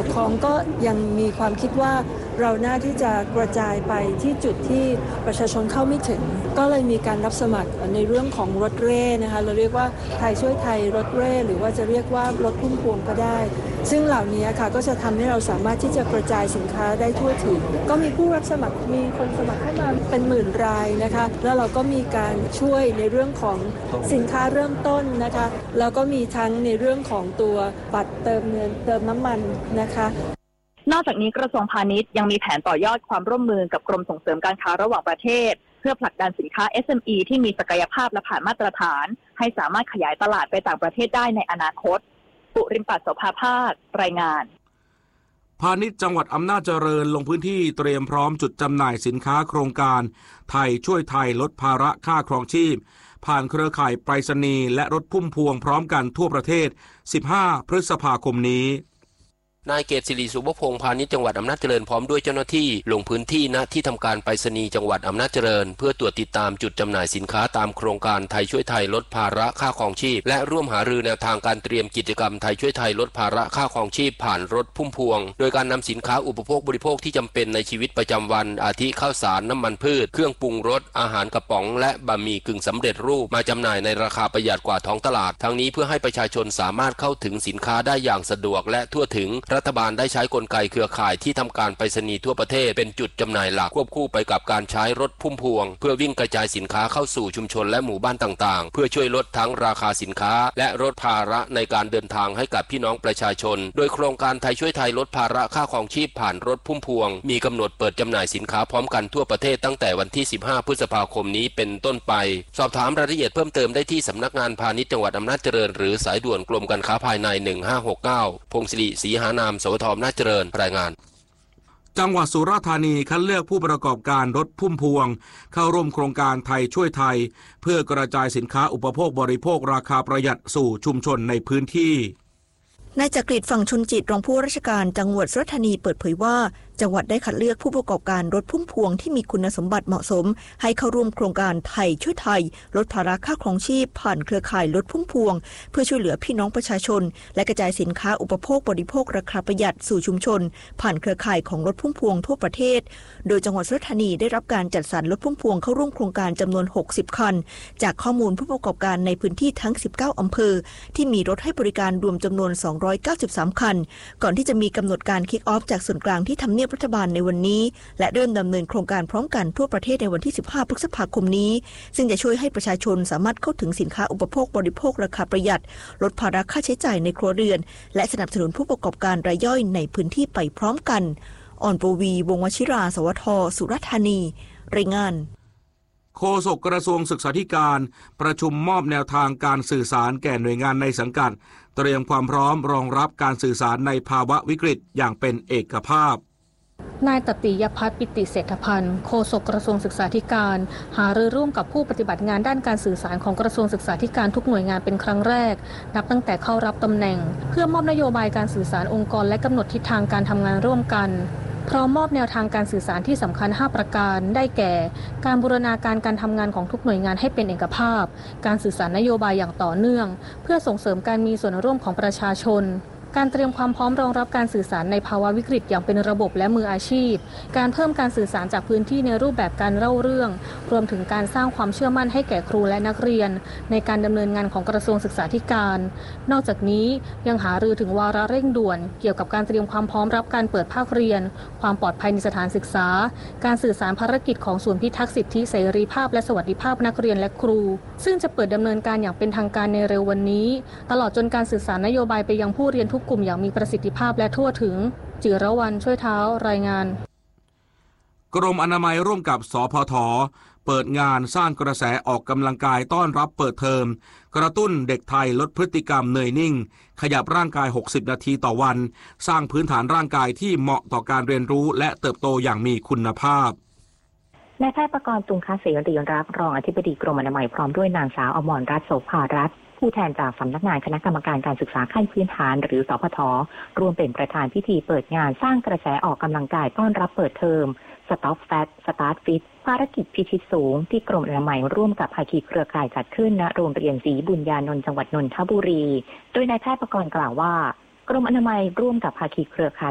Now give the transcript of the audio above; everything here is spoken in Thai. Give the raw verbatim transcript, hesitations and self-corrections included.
กครองก็ยังมีความคิดว่าเราน่าที่จะกระจายไปที่จุดที่ประชาชนเข้าไม่ถึงก็เลยมีการรับสมัครในเรื่องของรถเร่นะคะเราเรียกว่าไทยช่วยไทยรถเร่หรือว่าจะเรียกว่ารถพุ่มพวงก็ได้ซึ่งเหล่านี้ค่ะก็จะทำให้เราสามารถที่จะกระจายสินค้าได้ทั่วถึงก็มีผู้รับสมัครมีคนสมัครเข้ามาเป็นหมื่นรายนะคะแล้วเราก็มีการช่วยในเรื่องของสินค้าเริ่มต้นนะคะแล้วก็มีทั้งในเรื่องของตัวบัตรเติมเงินเติมน้ำมันนะคะนอกจากนี้กระทรวงพาณิชย์ยังมีแผนต่อยอดความร่วมมือกับกรมส่งเสริมการค้าระหว่างประเทศเพื่อผลักดันสินค้า เอส เอ็ม อี ที่มีศักยภาพและผ่านมาตรฐานให้สามารถขยายตลาดไปต่างประเทศได้ในอนาคตปุริมปัส โสภาภาครายงานพาณิชย์จังหวัดอำนาจเจริญลงพื้นที่เตรียมพร้อมจุดจำหน่ายสินค้าโครงการไทยช่วยไทยลดภาระค่าครองชีพผ่านเครือข่ายไปรษณีย์และรถพุ่มพวงพร้อมกันทั่วประเทศสิบห้าพฤษภาคมนี้นายเกษศิริสุภพงษ์พาณิชย์จังหวัดอำนาจเจริญพร้อมด้วยเจ้าหน้าที่ลงพื้นที่ณที่ทำการไปรษณีย์จังหวัดอำนาจเจริญเพื่อตรวจติดตามจุดจำหน่ายสินค้าตามโครงการไทยช่วยไทยลดภาระค่าครองชีพและร่วมหารือแนวทางการเตรียมกิจกรรมไทยช่วยไทยลดภาระค่าครองชีพผ่านรถพุ่มพวงโดยการนำสินค้าอุปโภคบริโภคที่จำเป็นในชีวิตประจำวันอาทิข้าวสารน้ำมันพืชเครื่องปรุงรสอาหารกระป๋องและบะหมี่กึ่งสำเร็จรูปมาจำหน่ายในราคาประหยัดกว่าท้องตลาดทั้งนี้เพื่อให้ประชาชนสามารถเข้าถึงสินค้าได้อย่างสะดวกและทั่วถึงรัฐบาลได้ใช้กลไกเครือข่ายที่ทำการไปรษณีย์ทั่วประเทศเป็นจุดจำหน่ายหลักควบคู่ไปกับการใช้รถพุ่มพวงเพื่อวิ่งกระจายสินค้าเข้าสู่ชุมชนและหมู่บ้านต่างๆเพื่อช่วยลดทั้งราคาสินค้าและลดภาระในการเดินทางให้กับพี่น้องประชาชนโดยโครงการไทยช่วยไทยลดภาระค่าครองชีพผ่านรถพุ่มพวงมีกำหนดเปิดจำหน่ายสินค้าพร้อมกันทั่วประเทศตั้งแต่วันที่สิบห้าพฤษภาคมนี้เป็นต้นไปสอบถามรายละเอียดเพิ่มเติมได้ที่สำนักงานพาณิชย์จังหวัดอำนาจเจริญหรือสายด่วนกรมการค้าภายในหนึ่งห้าหกเก้าพงศิริศรีหานามสวทอำนาจเจริญรายงานจังหวัดสุราษฎร์ธานีคัดเลือกผู้ประกอบการรถพุ่มพวงเข้าร่วมโครงการไทยช่วยไทยเพื่อกระจายสินค้าอุปโภคบริโภคราคาประหยัดสู่ชุมชนในพื้นที่นายจักริดฝั่งชนจิตรองผู้ราชการจังหวัดสุราษฎร์ธานีเปิดเผยว่าจังหวัดได้คัดเลือกผู้ประกอบการรถพุ่มพวงที่มีคุณสมบัติเหมาะสมให้เข้าร่วมโครงการไทยช่วยไทยลดภาระค่าครองชีพผ่านเครือข่ายรถพุ่มพวงเพื่อช่วยเหลือพี่น้องประชาชนและกระจายสินค้าอุปโภคบริโภคราคาประหยัดสู่ชุมชนผ่านเครือข่ายของรถพุ่มพวงทั่วประเทศโดยจังหวัดสุราษฎร์ธานีได้รับการจัดสรรรถพุ่มพวงเข้าร่วมโครงการจำนวนหกสิบคันจากข้อมูลผู้ประกอบการในพื้นที่ทั้งสิบเก้าอำเภอที่มีรถให้บริการรวมจำนวนสองร้อยเก้าสิบสามคันก่อนที่จะมีกำหนดการคิกออฟจากส่วนกลางที่ทำเนียบรัฐบาลในวันนี้และเริ่มดำเนินโครงการพร้อมกันทั่วประเทศในวันที่สิบห้าพฤษภาคมนี้ซึ่งจะช่วยให้ประชาชนสามารถเข้าถึงสินค้าอุปโภคบริโภคราคาประหยัดลดภาระค่าใช้จ่ายในครัวเรือนและสนับสนุนผู้ประกอบการรายย่อยในพื้นที่ไปพร้อมกันอ่อนปวีวงศ์วชิราสวทสุราษฎร์ธานีรายงานโฆษกกระทรวงศึกษาธิการประชุมมอบแนวทางการสื่อสารแก่หน่วยงานในสังกัดเตรียมความพร้อมรองรับการสื่อสารในภาวะวิกฤตอย่างเป็นเอกภาพนายตติยพัฒน์ปิติเศรษฐพันธ์โฆษกกระทรวงศึกษาธิการหารือร่วมกับผู้ปฏิบัติงานด้านการสื่อสารของกระทรวงศึกษาธิการทุกหน่วยงานเป็นครั้งแรกนับตั้งแต่เข้ารับตำแหน่งเพื่อมอบนโยบายการสื่อสารองค์กรและกำหนดทิศทางการทำงานร่วมกันพร้อมมอบแนวทางการสื่อสารที่สำคัญห้าประการได้แก่การบูรณาการการทำงานของทุกหน่วยงานให้เป็นเอกภาพการสื่อสารนโยบายอย่างต่อเนื่องเพื่อส่งเสริมการมีส่วนร่วมของประชาชนการเตรียมความพร้อมรองรับการสื่อสารในภาวะวิกฤตอย่างเป็นระบบและมืออาชีพการเพิ่มการสื่อสารจากพื้นที่ในรูปแบบการเล่าเรื่องรวมถึงการสร้างความเชื่อมั่นให้แก่ครูและนักเรียนในการดำเนินงานของกระทรวงศึกษาธิการนอกจากนี้ยังหารือถึงวาระเร่งด่วนเกี่ยวกับการเตรียมความพร้อมรับการเปิดภาคเรียนความปลอดภัยในสถานศึกษาการสื่อสารภารกิจของศูนย์พิทักษ์สิทธิเสรีภาพและสวัสดิภาพนักเรียนและครูซึ่งจะเปิดดำเนินการอย่างเป็นทางการในเร็ววันนี้ตลอดจนการสื่อสารนโยบายไปยังผู้เรียนทุกกลุ่มอย่างมีประสิทธิภาพและทั่วถึงจิรวรรณช่วยเท้ารายงานกรมอนามัยร่วมกับสพทเปิดงานสร้างกระแสออกกำลังกายต้อนรับเปิดเทอมกระตุ้นเด็กไทยลดพฤติกรรมเหนื่อยนิ่งขยับร่างกายหกสิบนาทีต่อวันสร้างพื้นฐานร่างกายที่เหมาะต่อการเรียนรู้และเติบโตอย่างมีคุณภาพนายแพทย์ประกรณ์ตุงคเสรีรักษ์รองอธิบดีกรมอนามัยพร้อมด้วยนางสาวอมรรัตน์โสภารัตน์ผู้แทนจากสำนักงานคณะกรรมการการศึกษาขั้นพื้นฐานหรือสพทรวมเป็นประธานพิธีเปิดงานสร้างกระแสออกกำลังกายต้อนรับเปิดเทอม Stop Fat Start Fit ภารกิจพิชิตสูงที่กรมอนามัยร่วมกับภาคีเครือข่ายจัดขึ้นณโรงเรียนศรีบุญญานนท์จังหวัดนนทบุรีโดยนายแพทย์ประกรณ์กล่าวว่ากรมอนามัยร่วมกับภาคีเครือข่าย